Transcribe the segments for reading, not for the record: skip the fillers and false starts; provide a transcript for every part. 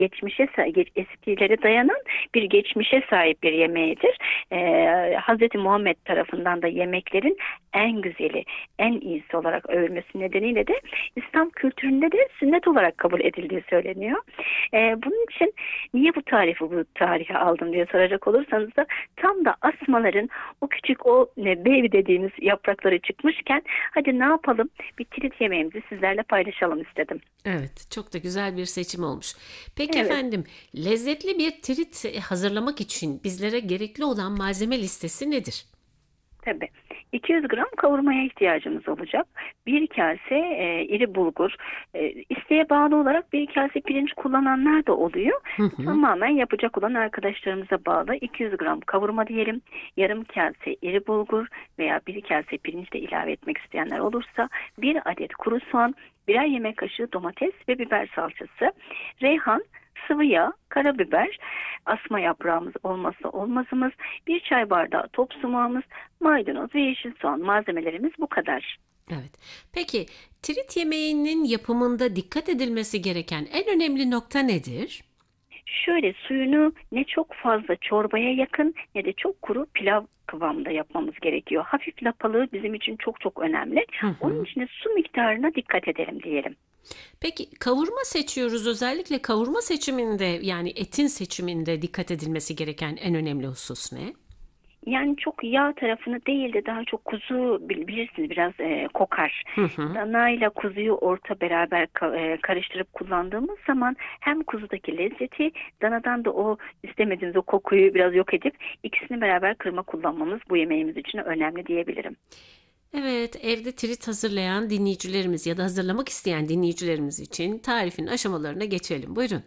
eskilere dayanan bir geçmişe sahip bir yemeğidir. Hazreti Muhammed tarafından da yemeklerin en güzeli, en iyisi olarak övülmesi nedeniyle de İslam kültüründe de sünnet olarak kabul edildiği söyleniyor. Bunun için niye bu tarihe aldım diye soracak olursanız da tam da asmaların o küçük baby dediğimiz yaprakları çıkmışken hadi ne yapalım, bir tirit yemeğimizi sizlerle paylaşalım istedim. Evet, çok da güzel bir seçim olmuş. Peki Evet. efendim, lezzetli bir tirit hazırlamak için bizlere gerekli olan malzeme listesi nedir? Tabii. 200 gram kavurmaya ihtiyacımız olacak. Bir kase iri bulgur. İsteğe bağlı olarak bir kase pirinç kullananlar da oluyor. Hı hı. Tamamen yapacak olan arkadaşlarımıza bağlı. 200 gram kavurma diyelim. Yarım kase iri bulgur veya bir kase pirinç de ilave etmek isteyenler olursa bir adet kuru soğan, birer yemek kaşığı domates ve biber salçası, reyhan, sıvı yağ, karabiber, asma yaprağımız olmazsa olmazımız, bir çay bardağı top sumağımız, maydanoz ve yeşil soğan, malzemelerimiz bu kadar. Evet. Peki, tirit yemeğinin yapımında dikkat edilmesi gereken en önemli nokta nedir? Şöyle, suyunu ne çok fazla çorbaya yakın ne de çok kuru pilav kıvamında yapmamız gerekiyor. Hafif lapalığı bizim için çok çok önemli. Hı Onun hı. için de su miktarına dikkat edelim diyelim. Peki kavurma seçiyoruz. Özellikle kavurma seçiminde yani etin seçiminde dikkat edilmesi gereken en önemli husus ne? Yani çok yağ tarafını değil de daha çok kuzu, bilirsiniz biraz kokar. Hı hı. Danayla kuzuyu orta beraber karıştırıp kullandığımız zaman hem kuzudaki lezzeti, danadan da o istemediğimiz o kokuyu biraz yok edip ikisini beraber kırma kullanmamız bu yemeğimiz için önemli diyebilirim. Evet, evde tirit hazırlayan dinleyicilerimiz ya da hazırlamak isteyen dinleyicilerimiz için tarifin aşamalarına geçelim. Buyurun.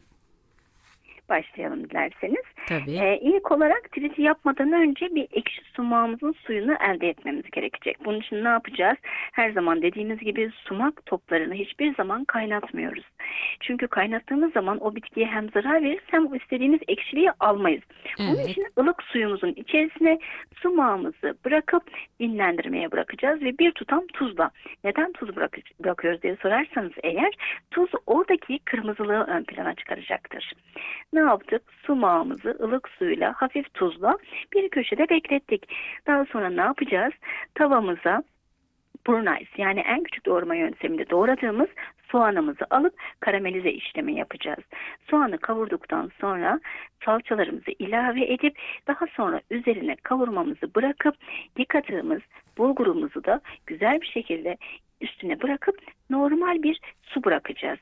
Başlayalım dilerseniz. Tabii. İlk olarak triti yapmadan önce bir ekşi sumağımızın suyunu elde etmemiz gerekecek. Bunun için ne yapacağız? Her zaman dediğimiz gibi sumak toplarını hiçbir zaman kaynatmıyoruz. Çünkü kaynattığımız zaman o bitkiye hem zarar verir hem o istediğimiz ekşiliği almayız. Bunun Evet. için ılık suyumuzun içerisine sumağımızı bırakıp dinlendirmeye bırakacağız ve bir tutam tuzla. Neden tuz bırakıyoruz diye sorarsanız eğer, tuz oradaki kırmızılığı ön plana çıkaracaktır. Ne yaptık? Sumağımızı ılık suyla, hafif tuzla bir köşede beklettik. Daha sonra ne yapacağız? Tavamıza brunais, yani en küçük doğrama yönteminde doğradığımız soğanımızı alıp karamelize işlemi yapacağız. Soğanı kavurduktan sonra salçalarımızı ilave edip daha sonra üzerine kavurmamızı bırakıp yıkadığımız bulgurumuzu da güzel bir şekilde üstüne bırakıp normal bir su bırakacağız.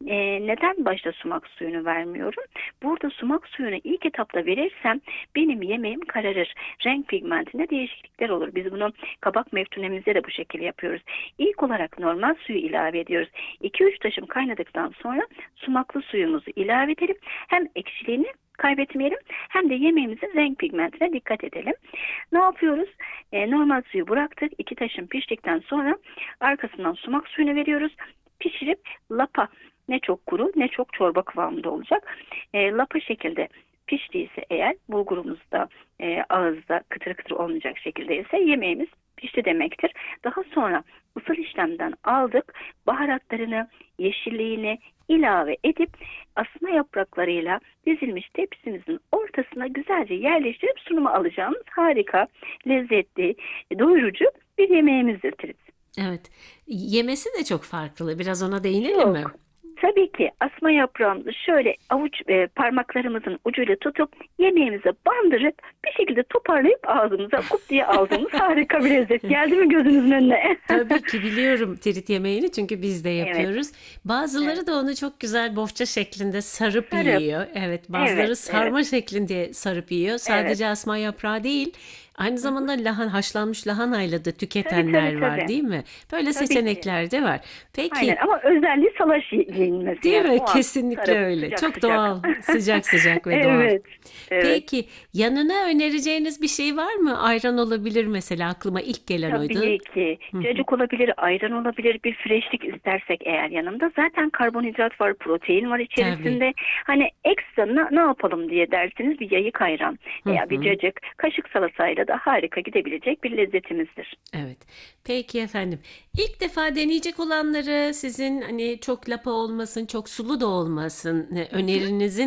Neden başta sumak suyunu vermiyorum? Burada sumak suyunu ilk etapta verirsem benim yemeğim kararır. Renk pigmentinde değişiklikler olur. Biz bunu kabak meftunemizde de bu şekilde yapıyoruz. İlk olarak normal suyu ilave ediyoruz. 2-3 taşım kaynadıktan sonra sumaklı suyumuzu ilave edelim. Hem ekşiliğini kaybetmeyelim hem de yemeğimizin renk pigmentine dikkat edelim. Ne yapıyoruz? Normal suyu bıraktık. 2 taşım piştikten sonra arkasından sumak suyunu veriyoruz. Pişirip lapa, ne çok kuru ne çok çorba kıvamında olacak. Lapa şekilde piştiyse eğer, bulgurumuz da ağızda kıtır kıtır olmayacak şekilde ise yemeğimiz pişti demektir. Daha sonra ısıl işlemden aldık. Baharatlarını, yeşilliğini ilave edip asma yapraklarıyla dizilmiş tepsimizin ortasına güzelce yerleştirip sunuma alacağımız harika, lezzetli, doyurucu bir yemeğimizdir tirit. Evet. Yemesi de çok farklı. Biraz ona değinelim mi? Çok. Tabii ki asma yaprağımızı şöyle avuç parmaklarımızın ucuyla tutup yemeğimize bandırıp bir şekilde toparlayıp ağzımıza kup diye aldığımız harika bir lezzet. Geldi mi gözünüzün önüne? Tabii ki biliyorum tirit yemeğini çünkü biz de Evet, yapıyoruz. evet. Bazıları da onu çok güzel bohça şeklinde sarıp Sarıp. yiyor. Evet, Evet, bazıları evet, sarma şeklinde sarıp yiyor. evet. Sadece asma yaprağı değil, aynı Hı hı. zamanda haşlanmış lahanayla da Tabii, tabii, tüketenler var, tabii. değil mi? Böyle Tabii ki. seçenekler de var. Aynen, Peki, ama özelliği salaş yenilmesi, değil yani mi? o an Kesinlikle sarıp öyle. sıcak Çok sıcak. doğal, sıcak sıcak ve doğal. Evet, evet. Peki, yanına önereceğiniz bir şey var mı? Ayran olabilir mesela, aklıma ilk gelen oydu. Tabii ki. Hı hı. Cacık olabilir, ayran olabilir, bir freşlik istersek eğer yanında. Zaten karbonhidrat var, protein var Tabii. içerisinde. Hani ekstra ne yapalım diye derseniz bir yayık ayran Hı veya bir hı. cacık, kaşık salatayla da harika gidebilecek bir lezzetimizdir. Evet. Peki efendim. İlk defa deneyecek olanları sizin hani çok lapa olmasın, çok sulu da olmasın Hı hı. önerinizin